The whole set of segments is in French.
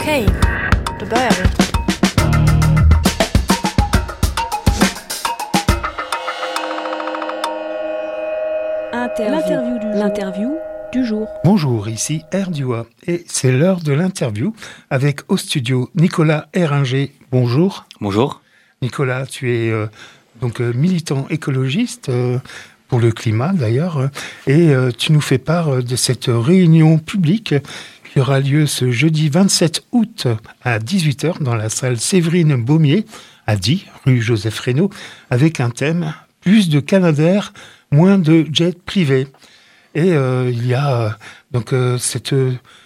Okay, då börjar vi. L'interview du jour. Bonjour, ici Erdua et c'est l'heure de l'interview avec au studio Nicolas Héringer. Bonjour. Bonjour. Nicolas, tu es militant écologiste pour le climat d'ailleurs et tu nous fais part de cette réunion publique qui aura lieu ce jeudi 27 août à 18h dans la salle Séverine Baumier à Die, rue Joseph Reynaud, avec un thème « Plus de Canadair, moins de jets privés ». Et il y a cette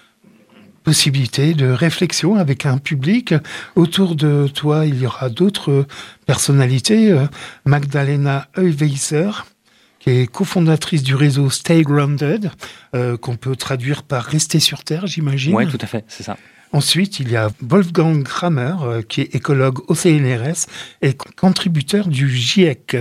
possibilité de réflexion avec un public. Autour de toi, il y aura d'autres personnalités. Magdalena Heuweiser, qui est cofondatrice du réseau Stay Grounded, qu'on peut traduire par « Rester sur Terre », j'imagine. Oui, tout à fait, c'est ça. Ensuite, il y a Wolfgang Kramer, qui est écologue au CNRS et contributeur du GIEC,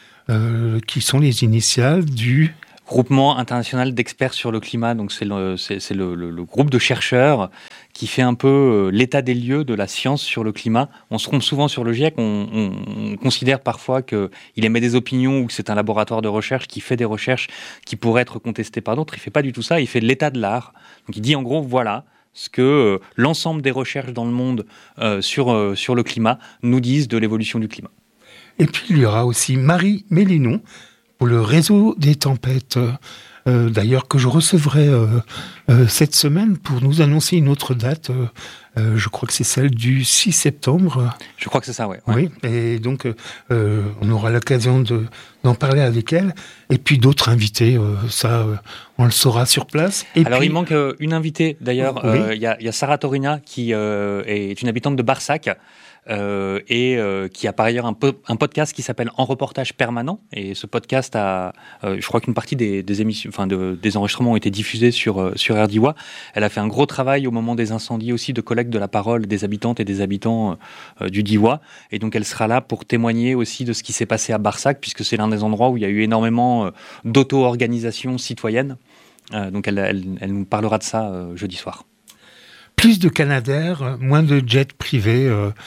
qui sont les initiales du... Groupement international d'experts sur le climat. Donc c'est le groupe de chercheurs qui fait un peu l'état des lieux de la science sur le climat. On se trompe souvent sur le GIEC, on considère parfois qu'il émet des opinions ou que c'est un laboratoire de recherche qui fait des recherches qui pourraient être contestées par d'autres. Il ne fait pas du tout ça, il fait l'état de l'art. Donc il dit en gros, voilà ce que l'ensemble des recherches dans le monde sur le climat nous disent de l'évolution du climat. Et puis il y aura aussi Marie Mélinon, pour le réseau des tempêtes, d'ailleurs que je recevrai cette semaine pour nous annoncer une autre date. Je crois que c'est celle du 6 septembre. Je crois que c'est ça, ouais. Oui, et donc on aura l'occasion d'en parler avec elle. Et puis d'autres invités, on le saura sur place. Et alors puis... il manque une invitée, d'ailleurs. Il y a Sarah Torina qui est une habitante de Barsac. Qui a par ailleurs un podcast qui s'appelle En reportage permanent, et ce podcast a, je crois qu'une partie des émissions, des enregistrements ont été diffusés sur RDIWA. Elle a fait un gros travail au moment des incendies aussi de collecte de la parole des habitantes et des habitants du Diois, et donc elle sera là pour témoigner aussi de ce qui s'est passé à Barsac, puisque c'est l'un des endroits où il y a eu énormément d'auto-organisation citoyenne. Donc elle nous parlera de ça jeudi soir. Plus de Canadair, moins de jets privés.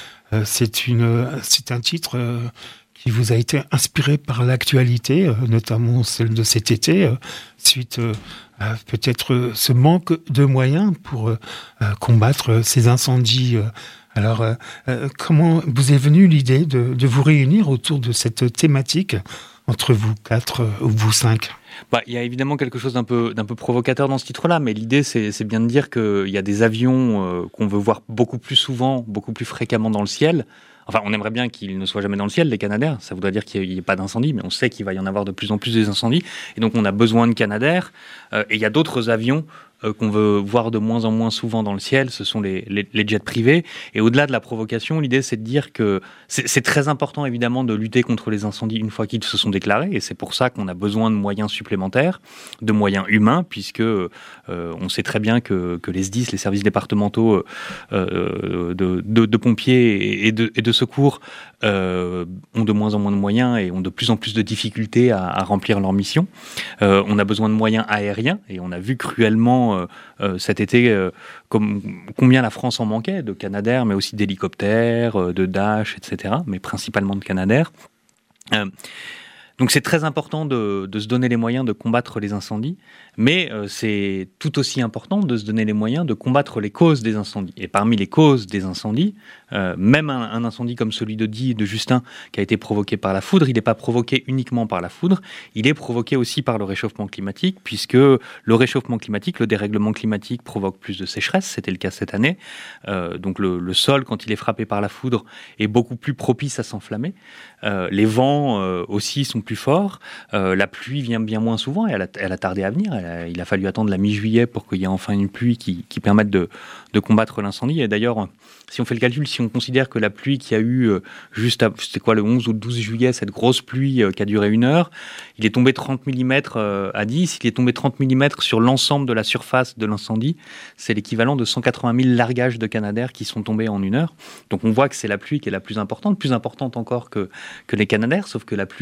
C'est un titre qui vous a été inspiré par l'actualité, notamment celle de cet été, suite à peut-être ce manque de moyens pour combattre ces incendies. Alors, comment vous est venue l'idée de vous réunir autour de cette thématique entre vous quatre ou vous cinq ? Il y a évidemment quelque chose d'un peu provocateur dans ce titre-là, mais l'idée, c'est bien de dire qu'il y a des avions qu'on veut voir beaucoup plus souvent, beaucoup plus fréquemment dans le ciel. Enfin, on aimerait bien qu'ils ne soient jamais dans le ciel, les Canadair. Ça voudrait dire qu'il n'y ait pas d'incendie, mais on sait qu'il va y en avoir de plus en plus des incendies. Et donc, on a besoin de Canadair. Et il y a d'autres avions qu'on veut voir de moins en moins souvent dans le ciel, ce sont les jets privés. Et au-delà de la provocation, l'idée, c'est de dire que c'est très important, évidemment, de lutter contre les incendies une fois qu'ils se sont déclarés. Et c'est pour ça qu'on a besoin de moyens supplémentaires, de moyens humains, puisque on sait très bien que les SDIS, les services départementaux de pompiers et de secours, ont de moins en moins de moyens et ont de plus en plus de difficultés à remplir leur mission. On a besoin de moyens aériens, et on a vu cruellement cet été combien la France en manquait, de Canadair, mais aussi d'hélicoptères, de Dash, etc., mais principalement de Canadair. Donc c'est très important de se donner les moyens de combattre les incendies, mais c'est tout aussi important de se donner les moyens de combattre les causes des incendies. Et parmi les causes des incendies, même un incendie comme celui de Die et de Justin, qui a été provoqué par la foudre, il n'est pas provoqué uniquement par la foudre, il est provoqué aussi par le réchauffement climatique, puisque le réchauffement climatique, le dérèglement climatique provoque plus de sécheresse, c'était le cas cette année. Donc le sol, quand il est frappé par la foudre, est beaucoup plus propice à s'enflammer. Les vents aussi sont plus forts, la pluie vient bien moins souvent, et elle a tardé à venir. Il a fallu attendre la mi-juillet pour qu'il y ait enfin une pluie qui permette de combattre l'incendie. Et d'ailleurs, si on fait le calcul, si on considère que la pluie qu'il y a eu le 11 ou le 12 juillet, cette grosse pluie qui a duré 1 heure, il est tombé 30 mm à 10, il est tombé 30 mm sur l'ensemble de la surface de l'incendie, c'est l'équivalent de 180 000 largages de Canadair qui sont tombés en 1 heure. Donc on voit que c'est la pluie qui est la plus importante encore que les Canadair, sauf que la pluie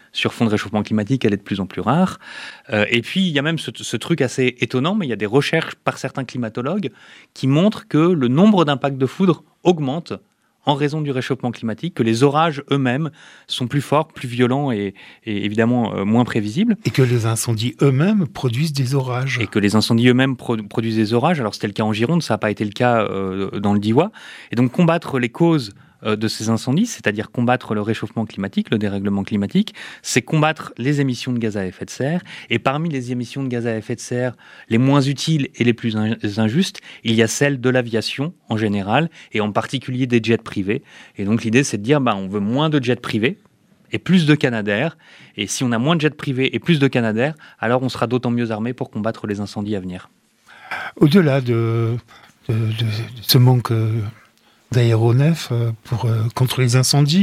sur fond de réchauffement climatique, elle est de plus en plus rare. Et puis, il y a même ce truc assez étonnant, mais il y a des recherches par certains climatologues qui montrent que le nombre d'impacts de foudre augmente en raison du réchauffement climatique, que les orages eux-mêmes sont plus forts, plus violents et évidemment moins prévisibles. Et que les incendies eux-mêmes produisent des orages. Et que les incendies eux-mêmes produisent des orages. Alors c'était le cas en Gironde, ça n'a pas été le cas dans le Diois. Et donc combattre les causes de ces incendies, c'est-à-dire combattre le réchauffement climatique, le dérèglement climatique, c'est combattre les émissions de gaz à effet de serre. Et parmi les émissions de gaz à effet de serre les moins utiles et les plus injustes, il y a celles de l'aviation en général, et en particulier des jets privés. Et donc l'idée, c'est de dire, on veut moins de jets privés et plus de Canadair. Et si on a moins de jets privés et plus de Canadair, alors on sera d'autant mieux armé pour combattre les incendies à venir. Au-delà de ce manque d'aéronefs contre les incendies,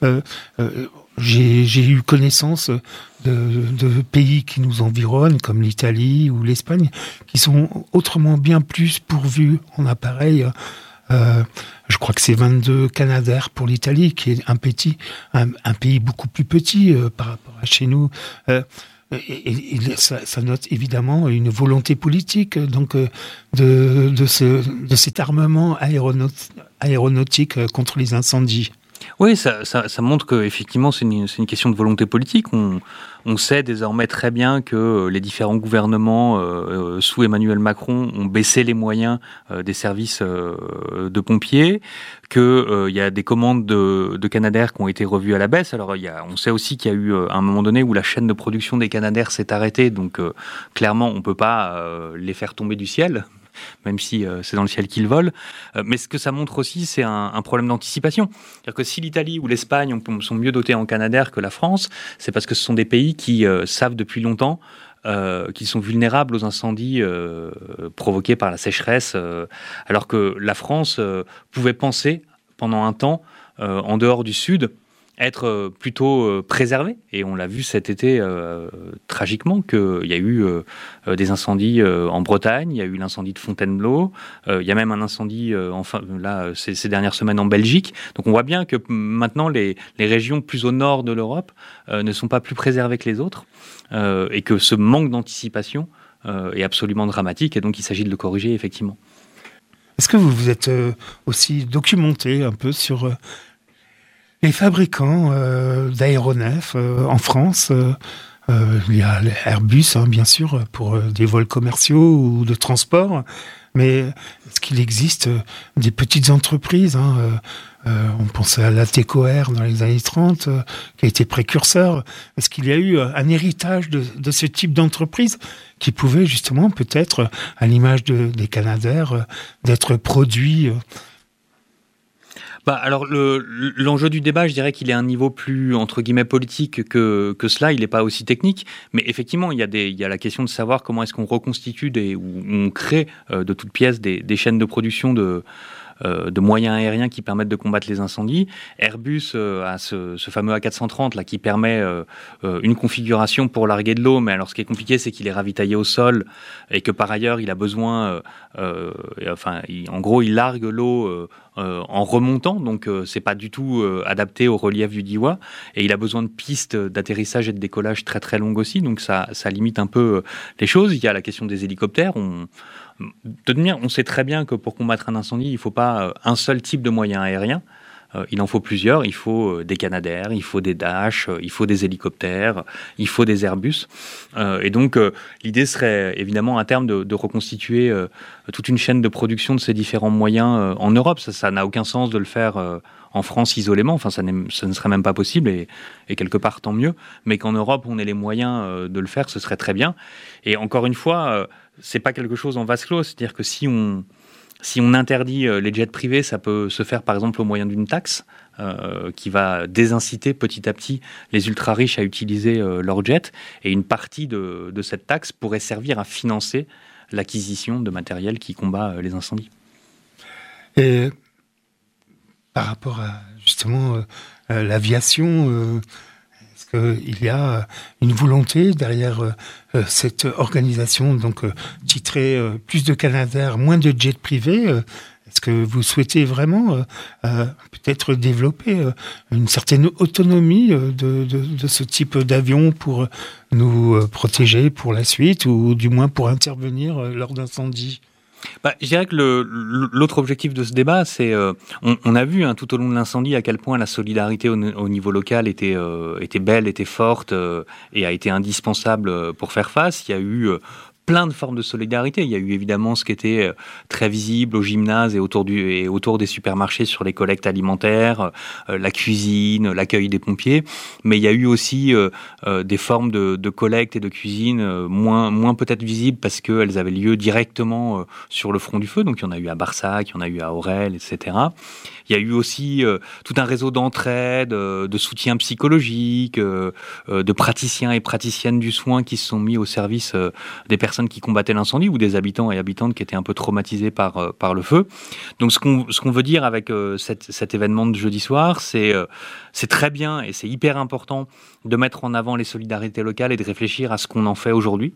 j'ai eu connaissance de pays qui nous environnent, comme l'Italie ou l'Espagne, qui sont autrement bien plus pourvus en appareils. Je crois que c'est 22 Canadair pour l'Italie, qui est un pays beaucoup plus petit par rapport à chez nous. Et ça note évidemment une volonté politique donc de cet armement aéronautique contre les incendies. Oui, ça montre qu'effectivement c'est une question de volonté politique. On sait désormais très bien que les différents gouvernements sous Emmanuel Macron ont baissé les moyens des services de pompiers, qu'il y a des commandes de Canadair qui ont été revues à la baisse. Alors on sait aussi qu'il y a eu un moment donné où la chaîne de production des Canadair s'est arrêtée, donc clairement on ne peut pas les faire tomber du ciel, même si c'est dans le ciel qu'ils volent. Mais ce que ça montre aussi, c'est un problème d'anticipation. C'est-à-dire que si l'Italie ou l'Espagne sont mieux dotés en Canadair que la France, c'est parce que ce sont des pays qui savent depuis longtemps qu'ils sont vulnérables aux incendies provoqués par la sécheresse, alors que la France pouvait penser, pendant un temps, en dehors du Sud, être plutôt préservé. Et on l'a vu cet été tragiquement qu'il y a eu des incendies en Bretagne, il y a eu l'incendie de Fontainebleau, il y a même un incendie ces dernières semaines en Belgique. Donc on voit bien que maintenant les régions plus au nord de l'Europe ne sont pas plus préservées que les autres et que ce manque d'anticipation est absolument dramatique, et donc il s'agit de le corriger effectivement. Est-ce que vous vous êtes aussi documenté un peu sur les fabricants d'aéronefs en France? Il y a Airbus, bien sûr, pour des vols commerciaux ou de transport. Mais est-ce qu'il existe des petites entreprises on pensait à l'Atecoair dans les années 30, qui a été précurseur. Est-ce qu'il y a eu un héritage de ce type d'entreprise qui pouvait justement, peut-être, à l'image des Canadair, d'être produit alors l'enjeu du débat, je dirais qu'il est à un niveau plus entre guillemets politique que cela. Il n'est pas aussi technique, mais effectivement il y a la question de savoir comment est-ce qu'on reconstitue ou on crée de toutes pièces des chaînes de production de moyens aériens qui permettent de combattre les incendies. Airbus a ce fameux A430 là qui permet une configuration pour larguer de l'eau, mais alors ce qui est compliqué, c'est qu'il est ravitaillé au sol et que par ailleurs il a besoin, en gros il largue l'eau en remontant, donc c'est pas du tout adapté au relief du Diois, et il a besoin de pistes d'atterrissage et de décollage très très longues aussi, donc ça limite un peu les choses. Il y a la question des hélicoptères. On sait très bien que pour combattre un incendie, il ne faut pas un seul type de moyen aérien. Il en faut plusieurs. Il faut des Canadair, il faut des Dash, il faut des hélicoptères, il faut des Airbus. Et donc, l'idée serait évidemment à terme de reconstituer toute une chaîne de production de ces différents moyens en Europe. Ça n'a aucun sens de le faire en France isolément. Enfin, ça ne serait même pas possible, et quelque part tant mieux. Mais qu'en Europe, on ait les moyens de le faire, ce serait très bien. Et encore une fois, c'est pas quelque chose en vase clos. C'est-à-dire que si on interdit les jets privés, ça peut se faire par exemple au moyen d'une taxe qui va désinciter petit à petit les ultra-riches à utiliser leurs jets. Et une partie de cette taxe pourrait servir à financer l'acquisition de matériel qui combat les incendies. Et par rapport à justement l'aviation, est-ce qu'il y a une volonté derrière cette organisation, donc titrée plus de Canadair, moins de jets privés? Est-ce que vous souhaitez vraiment peut-être développer une certaine autonomie de ce type d'avion pour nous protéger pour la suite ou du moins pour intervenir lors d'incendies ? Je dirais que l'autre objectif de ce débat, c'est on a vu tout au long de l'incendie à quel point la solidarité au niveau local était belle, était forte et a été indispensable pour faire face. Il y a eu plein de formes de solidarité. Il y a eu évidemment ce qui était très visible au gymnase et autour des supermarchés sur les collectes alimentaires, la cuisine, l'accueil des pompiers. Mais il y a eu aussi des formes de collecte et de cuisine moins peut-être visibles parce qu'elles avaient lieu directement sur le front du feu. Donc il y en a eu à Barsac, il y en a eu à Aurel, etc. Il y a eu aussi tout un réseau d'entraide, de soutien psychologique, de praticiens et praticiennes du soin qui se sont mis au service des personnes qui combattaient l'incendie ou des habitants et habitantes qui étaient un peu traumatisés par le feu. Donc ce qu'on veut dire avec cet événement de jeudi soir, c'est très bien et c'est hyper important de mettre en avant les solidarités locales et de réfléchir à ce qu'on en fait aujourd'hui.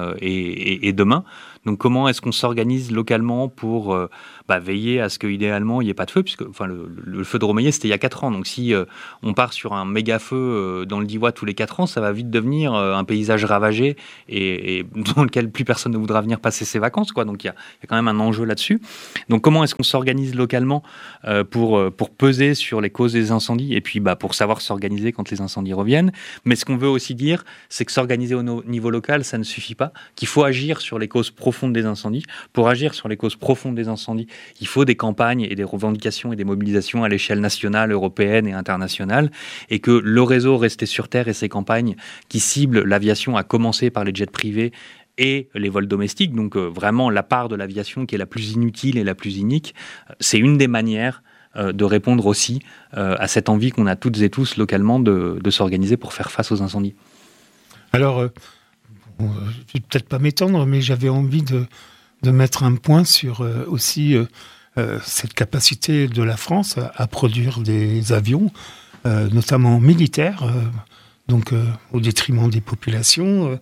Et demain. Donc comment est-ce qu'on s'organise localement pour veiller à ce qu'idéalement il n'y ait pas de feu, puisque le feu de Romeyé c'était il y a 4 ans, donc si on part sur un méga feu dans le Diois tous les 4 ans, ça va vite devenir un paysage ravagé et dans lequel plus personne ne voudra venir passer ses vacances, quoi. Donc il y a quand même un enjeu là-dessus. Donc comment est-ce qu'on s'organise localement pour peser sur les causes des incendies et puis pour savoir s'organiser quand les incendies reviennent. Mais ce qu'on veut aussi dire, c'est que s'organiser au niveau local, ça ne suffit pas, qu'il faut agir sur les causes profondes des incendies. Pour agir sur les causes profondes des incendies, il faut des campagnes et des revendications et des mobilisations à l'échelle nationale, européenne et internationale, et que le réseau Rester sur Terre et ses campagnes qui ciblent l'aviation, à commencer par les jets privés et les vols domestiques, donc vraiment la part de l'aviation qui est la plus inutile et la plus inique, c'est une des manières de répondre aussi à cette envie qu'on a toutes et tous localement de s'organiser pour faire face aux incendies. Alors, je vais peut-être pas m'étendre, mais j'avais envie de mettre un point sur aussi cette capacité de la France à produire des avions, notamment militaires, donc au détriment des populations.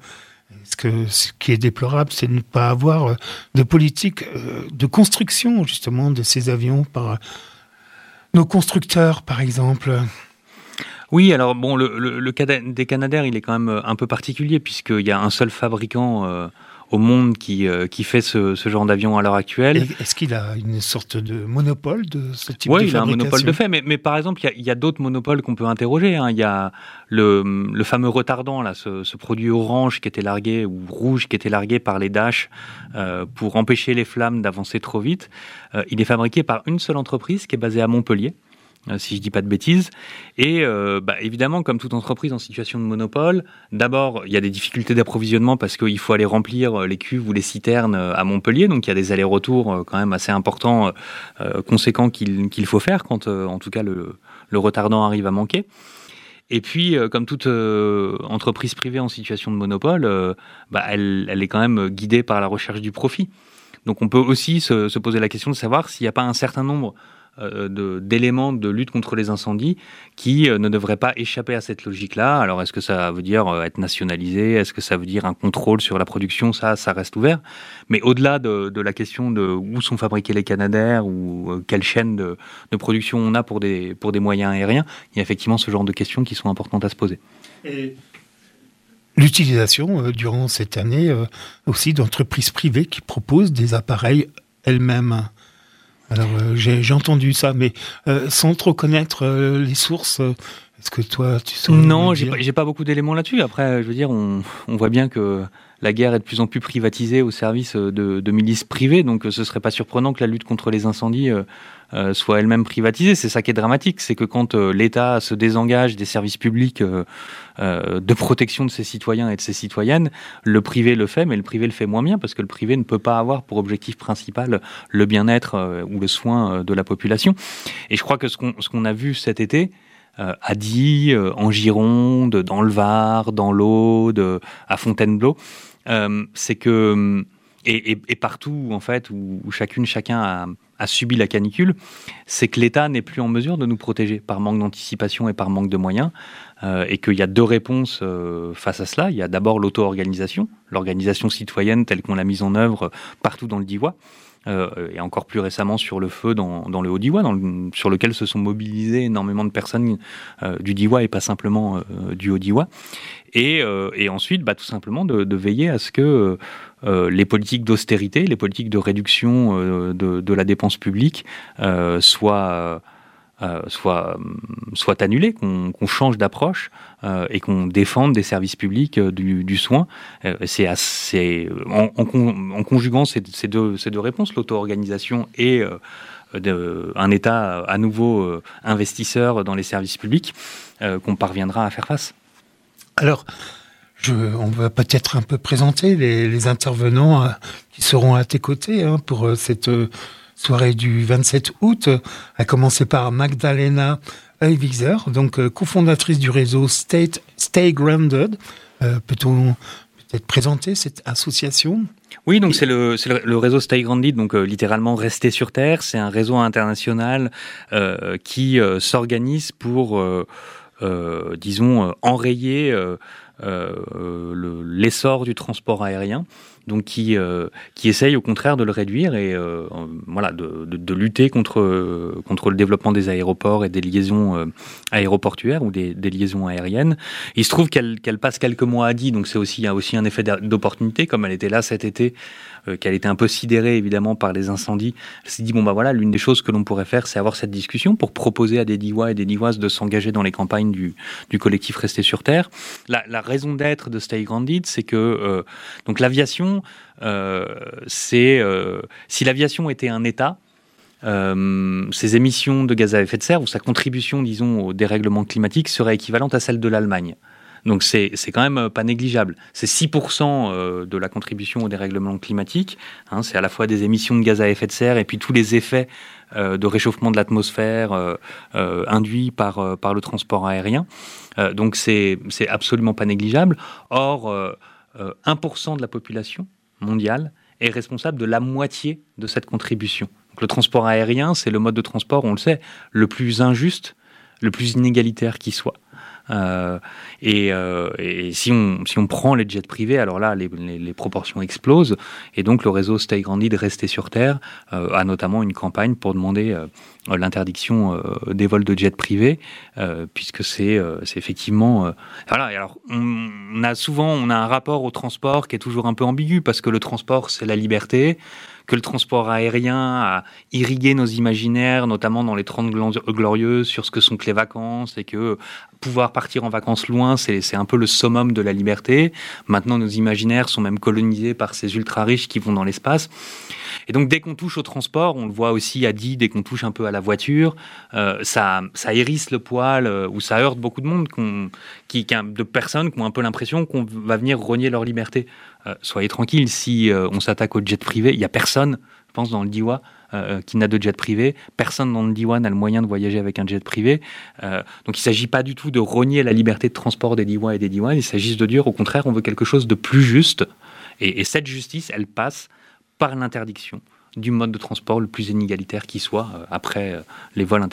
Ce qui est déplorable, c'est de ne pas avoir de politique de construction justement de ces avions par nos constructeurs, par exemple. Oui, alors bon, le cas des Canadair, il est quand même un peu particulier puisqu'il y a un seul fabricant au monde qui fait ce genre d'avion à l'heure actuelle. Est-ce qu'il a une sorte de monopole de ce type de fabrication ? Oui, il a un monopole de fait, mais par exemple, il y a d'autres monopoles qu'on peut interroger. Il y a le fameux retardant, là, ce produit orange qui était largué, ou rouge qui était largué par les Dash pour empêcher les flammes d'avancer trop vite. Il est fabriqué par une seule entreprise qui est basée à Montpellier, si je dis pas de bêtises. Et évidemment, comme toute entreprise en situation de monopole, d'abord, il y a des difficultés d'approvisionnement parce qu'il faut aller remplir les cuves ou les citernes à Montpellier. Donc, il y a des allers-retours quand même assez importants, conséquents qu'il faut faire quand, en tout cas, le retardant arrive à manquer. Et puis, comme toute entreprise privée en situation de monopole, elle est quand même guidée par la recherche du profit. Donc, on peut aussi se poser la question de savoir s'il n'y a pas un certain nombre d'éléments de lutte contre les incendies qui ne devraient pas échapper à cette logique-là. Alors, est-ce que ça veut dire être nationalisé ? Est-ce que ça veut dire un contrôle sur la production ? Ça reste ouvert. Mais au-delà de la question de où sont fabriqués les Canadair ou quelle chaîne de production on a pour des moyens aériens, il y a effectivement ce genre de questions qui sont importantes à se poser. Et l'utilisation, durant cette année, aussi d'entreprises privées qui proposent des appareils elles-mêmes. Alors, j'ai entendu ça, mais sans trop connaître les sources, est-ce que toi, tu saurais Non, dire ? j'ai pas beaucoup d'éléments là-dessus. Après, je veux dire, on voit bien que la guerre est de plus en plus privatisée au service de milices privées, donc ce serait pas surprenant que la lutte contre les incendies soit elle-même privatisée. C'est ça qui est dramatique, c'est que quand l'État se désengage des services publics de protection de ses citoyens et de ses citoyennes, le privé le fait, mais le privé le fait moins bien, parce que le privé ne peut pas avoir pour objectif principal le bien-être ou le soin de la population. Et je crois que ce qu'on a vu cet été, à Die, en Gironde, dans le Var, dans l'Aude, à Fontainebleau, c'est que et partout en fait où chacun a subi la canicule, c'est que l'État n'est plus en mesure de nous protéger par manque d'anticipation et par manque de moyens, et qu'il y a deux réponses face à cela. Il y a d'abord l'auto-organisation, l'organisation citoyenne telle qu'on l'a mise en œuvre partout dans le Diois. et encore plus récemment sur le feu dans le Haut-Diois, sur lequel se sont mobilisées énormément de personnes du Diois et pas simplement du Haut-Diois. Et ensuite, tout simplement de veiller à ce que les politiques d'austérité, les politiques de réduction de la dépense publique soient annulées, qu'on change d'approche et qu'on défende des services publics du soin. C'est assez, en conjuguant ces deux réponses, l'auto-organisation et un État à nouveau investisseur dans les services publics, qu'on parviendra à faire face. Alors, on va peut-être un peu présenter les intervenants qui seront à tes côtés pour cette soirée du 27 août, à commencer par Magdalena Heuwigser, donc cofondatrice du réseau Stay Grounded. Peut-on peut-être présenter cette association ? Oui, donc c'est le réseau Stay Grounded, donc littéralement rester sur Terre. C'est un réseau international qui s'organise pour, disons, enrayer l'essor du transport aérien, donc qui essaye au contraire de le réduire et de lutter contre le développement des aéroports et des liaisons aéroportuaires ou des liaisons aériennes. Il se trouve qu'elle passe quelques mois à Die, donc il y a aussi un effet d'opportunité, comme elle était là cet été, qu'elle était un peu sidérée évidemment par les incendies. Elle s'est dit l'une des choses que l'on pourrait faire, c'est avoir cette discussion pour proposer à des Diois et des Dioises de s'engager dans les campagnes du collectif Rester sur Terre. La raison d'être de Stay Grounded, c'est que donc l'aviation, si l'aviation était un État, ses émissions de gaz à effet de serre ou sa contribution, disons, au dérèglement climatique serait équivalente à celle de l'Allemagne. Donc c'est quand même pas négligeable. C'est 6% de la contribution au dérèglement climatique. C'est à la fois des émissions de gaz à effet de serre et puis tous les effets de réchauffement de l'atmosphère induits par le transport aérien. Donc c'est absolument pas négligeable. Or, 1% de la population mondiale est responsable de la moitié de cette contribution. Donc le transport aérien, c'est le mode de transport, on le sait, le plus injuste, le plus inégalitaire qui soit. Et si on prend les jets privés, alors là, les proportions explosent. Et donc, le réseau Stay Grounded, Rester sur Terre, a notamment une campagne pour demander l'interdiction des vols de jets privés, puisque c'est effectivement... voilà. Et alors, on a un rapport au transport qui est toujours un peu ambigu, parce que le transport, c'est la liberté, que le transport aérien a irrigué nos imaginaires, notamment dans les 30 glorieuses, sur ce que sont que les vacances, et que pouvoir partir en vacances loin, c'est un peu le summum de la liberté. Maintenant, nos imaginaires sont même colonisés par ces ultra-riches qui vont dans l'espace. Et donc, dès qu'on touche au transport, on le voit aussi à Die, dès qu'on touche un peu à la voiture, ça hérisse le poil, ou ça heurte beaucoup de monde, de personnes qui ont un peu l'impression qu'on va venir rogner leur liberté. Soyez tranquilles, si on s'attaque au jet privé, il n'y a personne, je pense, dans le Diois, qui n'a de jet privé. Personne dans le Diois n'a le moyen de voyager avec un jet privé. Donc il ne s'agit pas du tout de rogner la liberté de transport des Diois et des Dioises. Il s'agit de dire, au contraire, on veut quelque chose de plus juste. Et cette justice, elle passe par l'interdiction du mode de transport le plus inégalitaire qui soit, après les vols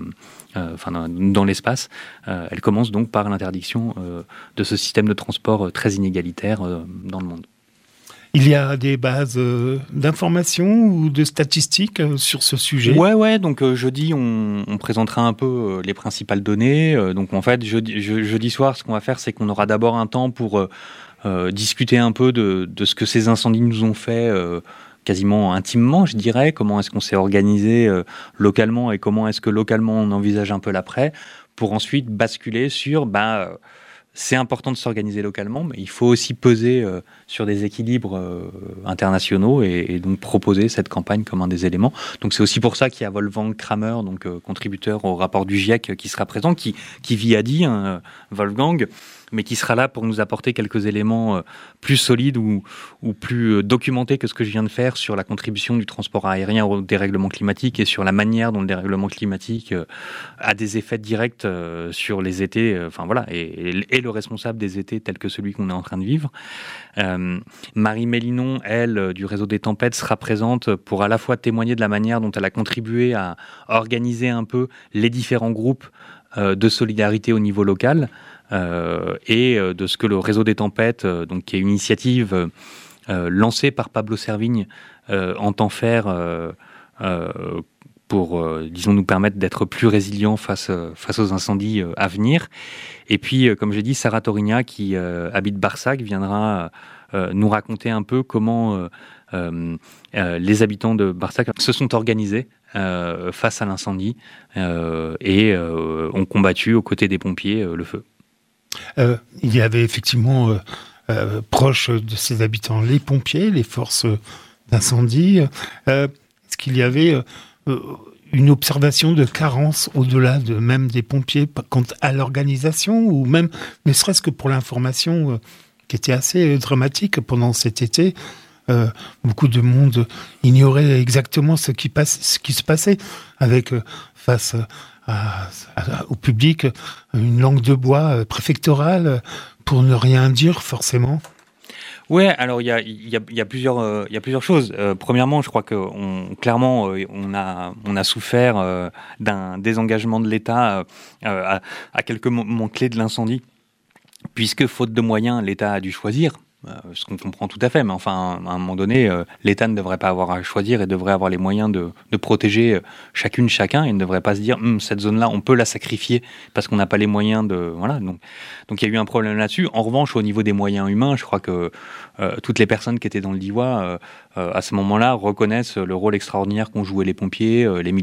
dans l'espace. Elle commence donc par l'interdiction de ce système de transport très inégalitaire dans le monde. Il y a des bases d'informations ou de statistiques sur ce sujet ? Ouais. Donc jeudi, on présentera un peu les principales données. Donc en fait, jeudi soir, ce qu'on va faire, c'est qu'on aura d'abord un temps pour discuter un peu de ce que ces incendies nous ont fait quasiment intimement, je dirais. Comment est-ce qu'on s'est organisé localement et comment est-ce que localement on envisage un peu l'après, pour ensuite basculer sur... c'est important de s'organiser localement, mais il faut aussi peser sur des équilibres internationaux et donc proposer cette campagne comme un des éléments. Donc c'est aussi pour ça qu'il y a Wolfgang Kramer, donc contributeur au rapport du GIEC, qui sera présent, qui vit à Die, Wolfgang, mais qui sera là pour nous apporter quelques éléments plus solides ou plus documentés que ce que je viens de faire sur la contribution du transport aérien au dérèglement climatique et sur la manière dont le dérèglement climatique a des effets directs sur les étés, et le responsable des étés tels que celui qu'on est en train de vivre. Marie Mélinon, elle, du réseau des tempêtes, sera présente pour à la fois témoigner de la manière dont elle a contribué à organiser un peu les différents groupes de solidarité au niveau local, et de ce que le réseau des tempêtes, donc qui est une initiative lancée par Pablo Servigne entend faire pour, disons, nous permettre d'être plus résilients face aux incendies à venir. Et puis, comme j'ai dit, Sarah Torigna, qui habite Barsac, viendra nous raconter un peu comment les habitants de Barsac se sont organisés face à l'incendie et ont combattu aux côtés des pompiers le feu. Il y avait effectivement proche de ces habitants les pompiers, les forces d'incendie. Est-ce qu'il y avait une observation de carence au-delà de même des pompiers quant à l'organisation, ou même ne serait-ce que pour l'information qui était assez dramatique pendant cet été? Beaucoup de monde ignorait exactement ce qui se passait, avec face au public une langue de bois préfectorale pour ne rien dire forcément. Ouais, alors il y a plusieurs choses. Premièrement, je crois que clairement on a souffert d'un désengagement de l'État à quelques moments clés de l'incendie, puisque faute de moyens, l'État a dû choisir. Ce qu'on comprend tout à fait, mais enfin, à un moment donné, l'État ne devrait pas avoir à choisir et devrait avoir les moyens de protéger chacun, et ne devrait pas se dire cette zone-là, on peut la sacrifier parce qu'on n'a pas les moyens de... Voilà, donc il y a eu un problème là-dessus. En revanche, au niveau des moyens humains, je crois que toutes les personnes qui étaient dans le Diois, à ce moment-là, reconnaissent le rôle extraordinaire qu'ont joué les pompiers, les militaires,